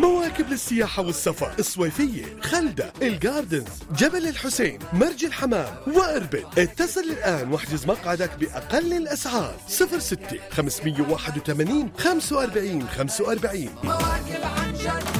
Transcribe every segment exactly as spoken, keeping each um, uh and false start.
مواكب للسياحة والسفر، الصويفية، خلدة، الجاردنز، جبل الحسين، مرج الحمام وأربد. اتصل الآن واحجز مقعدك بأقل الأسعار. صفر ستة خمسمية وواحد وثمانين خمسة وأربعين خمسة وأربعين. مواكب عن جد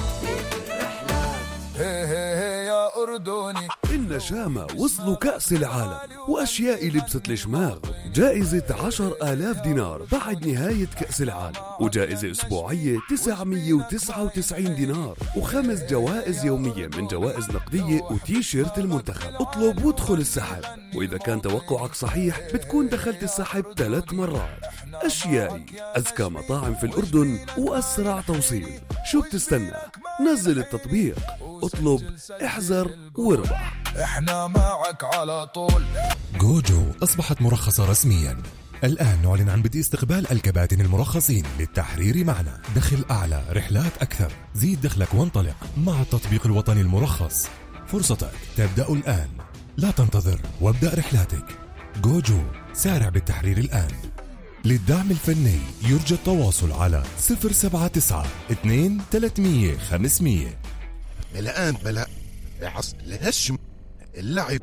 يا أردني. النشامة وصلوا كأس العالم وأشياء لبست الشماغ. جائزة عشر آلاف دينار بعد نهاية كأس العالم، وجائزة أسبوعية تسعمية وتسعة وتسعين دينار، وخمس جوائز يومية من جوائز نقدية وتيشيرت المنتخب. اطلب وادخل السحب، وإذا كان توقعك صحيح بتكون دخلت السحب ثلاث مرات. أشيائي، أذكى مطاعم في الأردن وأسرع توصيل. شو بتستنى؟ نزل التطبيق، اطلب، احذر واربح. احنا معك على طول. جوجو أصبحت مرخصة رسميا. الآن نعلن عن بدء استقبال الكباتن المرخصين للتحرير معنا. دخل أعلى، رحلات أكثر، زيد دخلك وانطلق مع التطبيق الوطني المرخص. فرصتك تبدأ الآن، لا تنتظر وابدأ رحلاتك. جوجو، سارع بالتحرير الآن. للدعم الفني يرجى التواصل على صفر سبعة تسعة اثنين ثلاثمية خمسمية. الآن بلا بعص لهشم اللعب.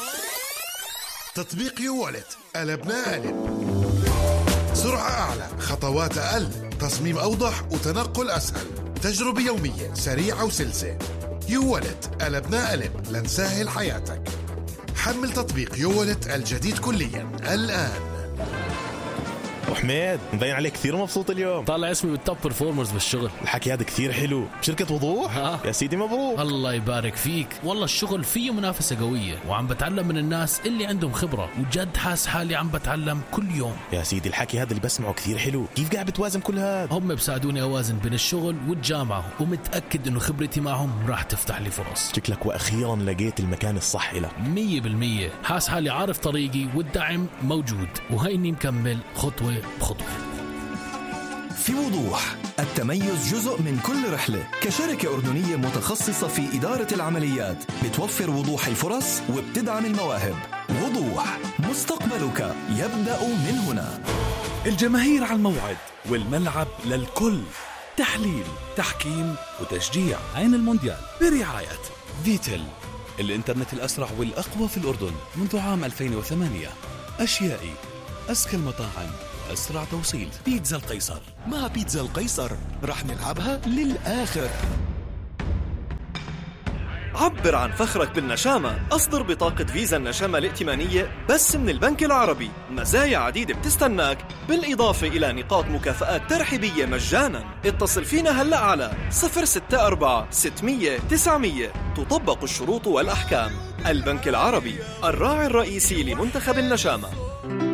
تطبيق يوالت، قلبنا قلب. سرعة أعلى، خطوات أقل، تصميم أوضح وتنقل أسهل. تجربة يومية سريعة وسلسة. يوالت، قلبنا قلب لنسهل حياتك. حمل تطبيق يوالت الجديد كليا الآن. وحميد، مبين عليك كثير مبسوط اليوم. طالع اسمي بالتوب برفورمرز بالشغل. الحكي هذا كثير حلو. بشركة وضوح؟ ها. يا سيدي مبروك. الله يبارك فيك. والله الشغل فيه منافسة قوية، وعم بتعلم من الناس اللي عندهم خبرة، وجد حاس حالي عم بتعلم كل يوم. يا سيدي الحكي هذا اللي بسمعه كثير حلو. كيف قاعد بتوازن كل هذا؟ هم بساعدوني أوازن بين الشغل والجامعة، ومتأكد إنه خبرتي معهم راح تفتح لي فرص. شكلك وأخيرا لقيت المكان الصح لك. مية بالمية. حاس حالي عارف طريقي، والدعم موجود، وهيني مكمل خطوة بخطوة. في وضوح، التميز جزء من كل رحلة. كشركة أردنية متخصصة في إدارة العمليات، بتوفر وضوح الفرص وبتدعم المواهب. وضوح، مستقبلك يبدأ من هنا. الجماهير على الموعد، والملعب للكل. تحليل، تحكيم وتشجيع. عين المونديال برعاية فيتل، الإنترنت الأسرع والأقوى في الأردن منذ عام ألفين وثمانية. أشيائي، أذكى المطاعم، أسرع توصيل. بيتزا القيصر. مع بيتزا القيصر رح نلعبها للآخر. عبر عن فخرك بالنشامة. أصدر بطاقة فيزا النشامة الائتمانية بس من البنك العربي. مزايا عديدة بتستناك، بالإضافة إلى نقاط مكافآت ترحيبية مجانا. اتصل فينا هلأ على صفر ستة أربعة ستمية تسعمية. تطبق الشروط والأحكام. البنك العربي، الراعي الرئيسي لمنتخب النشامة.